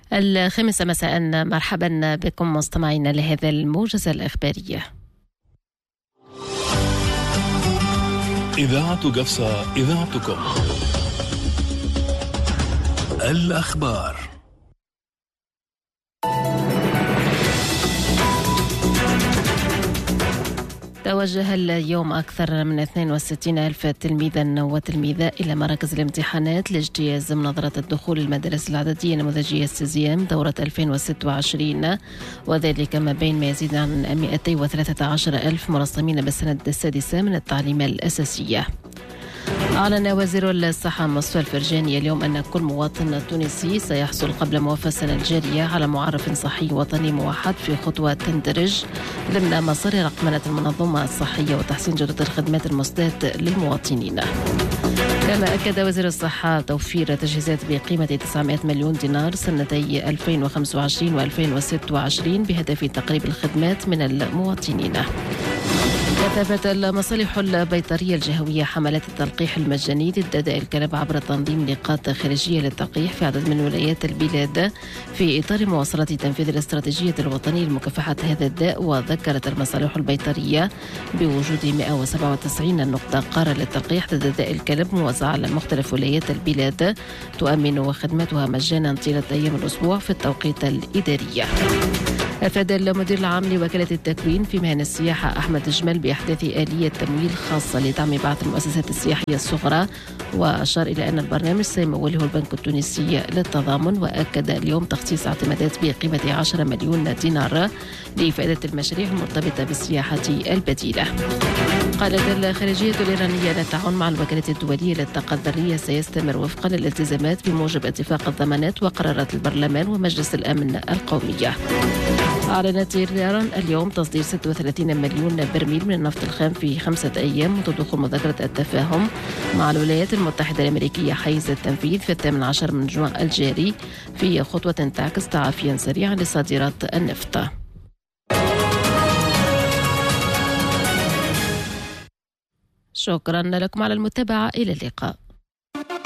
الخامسة مساء، مرحبا بكم مستمعينا لهذا الموجز الإخبارية. إذاعة قفصة، إذاعتكم. الأخبار. توجه اليوم أكثر من 62 ألف تلميذا وتلميذة إلى مراكز الامتحانات لاجتياز منظرة الدخول المدارس العددية النموذجية السيزيام دورة 2026، وذلك ما بين ما يزيد عن 213 ألف مرسمين بالسنة السادسة من التعليم الأساسية. أعلن وزير الصحة مصطفى الفرجاني اليوم أن كل مواطن تونسي سيحصل قبل موافاة السنة الجارية على معرف صحي وطني موحد في خطوة تندرج ضمن مسار رقمنة المنظومة الصحية وتحسين جودة الخدمات المسداة للمواطنين. كما أكد وزير الصحة توفير تجهيزات بقيمة 900 مليون دينار سنتي 2025 و2026 بهدف تقريب الخدمات من المواطنين. كثفت المصالح البيطرية الجهوية حملات التلقيح المجاني ضد داء الكلب عبر تنظيم نقاط خارجية للتلقيح في عدد من ولايات البلاد في إطار مواصلة تنفيذ الاستراتيجية الوطنية لمكافحة هذا الداء. وذكرت المصالح البيطرية بوجود 197 نقطة قارة للتلقيح ضد داء الكلب موزعة على مختلف ولايات البلاد تؤمن خدمتها مجانا طيلة أيام الأسبوع في التوقيت الإدارية. أفاد المدير العام لوكالة التكوين في مهن السياحة أحمد جمال بإحداث آلية تمويل خاصة لدعم بعض المؤسسات السياحية الصغرى، وأشار إلى أن البرنامج سيموله البنك التونسي للتضامن. وأكد اليوم تخصيص اعتمادات بقيمة 10 مليون دينار لإفادة المشاريع المرتبطة بالسياحة البديلة. قالت الخارجية الإيرانية أن التعاون مع الوكالة الدولية للطاقة الذرية سيستمر وفقا للالتزامات بموجب اتفاق الضمانات وقرارات البرلمان ومجلس الأمن القومية. أعلنت إيران اليوم تصدير 36 مليون برميل من النفط الخام في 5 أيام منذ دخول مذكرة التفاهم مع الولايات المتحدة الأمريكية حيز التنفيذ في 18 من جوان الجاري، في خطوة تعكس تعافيا سريعا لصادرات النفط. شكرا لكم على المتابعة، إلى اللقاء.